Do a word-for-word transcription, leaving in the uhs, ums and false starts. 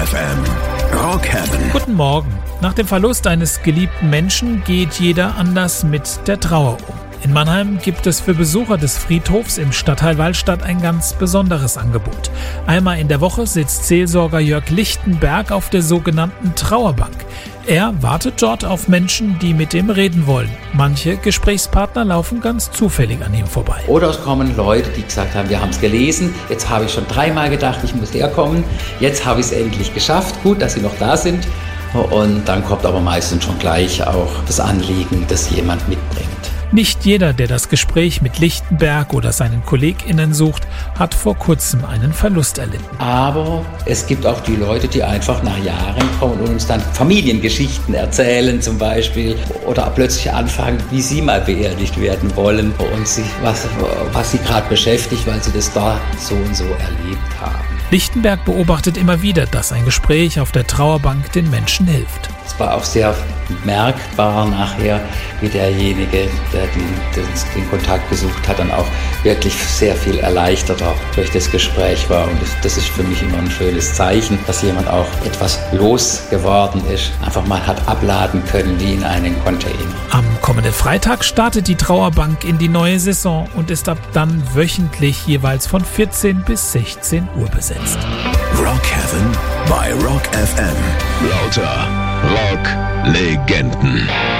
F M. Rock Heaven. Guten Morgen. Nach dem Verlust eines geliebten Menschen geht jeder anders mit der Trauer um. In Mannheim gibt es für Besucher des Friedhofs im Stadtteil Wallstadt ein ganz besonderes Angebot. Einmal in der Woche sitzt Seelsorger Jörg Lichtenberg auf der sogenannten Trauerbank. Er wartet dort auf Menschen, die mit ihm reden wollen. Manche Gesprächspartner laufen ganz zufällig an ihm vorbei. Oder es kommen Leute, die gesagt haben, wir haben es gelesen, jetzt habe ich schon dreimal gedacht, ich muss herkommen, jetzt habe ich es endlich geschafft, gut, dass Sie noch da sind. Und dann kommt aber meistens schon gleich auch das Anliegen, das jemand mitbringt. Nicht jeder, der das Gespräch mit Lichtenberg oder seinen KollegInnen sucht, hat vor kurzem einen Verlust erlitten. Aber es gibt auch die Leute, die einfach nach Jahren kommen und uns dann Familiengeschichten erzählen zum Beispiel. Oder plötzlich anfangen, wie sie mal beerdigt werden wollen und sich, was, was sie gerade beschäftigt, weil sie das da so und so erlebt haben. Lichtenberg beobachtet immer wieder, dass ein Gespräch auf der Trauerbank den Menschen hilft. Es war auch sehr merkbar nachher, wie derjenige, der den, den, den Kontakt gesucht hat, dann auch wirklich sehr viel erleichterter durch das Gespräch war. Und das, das ist für mich immer ein schönes Zeichen, dass jemand auch etwas losgeworden ist, einfach mal hat abladen können wie in einen Container. Am kommenden Freitag startet die Trauerbank in die neue Saison und ist ab dann wöchentlich jeweils von vierzehn bis sechzehn Uhr besetzt. Rock Heaven bei Rock F M. Lauter Rock-Legenden.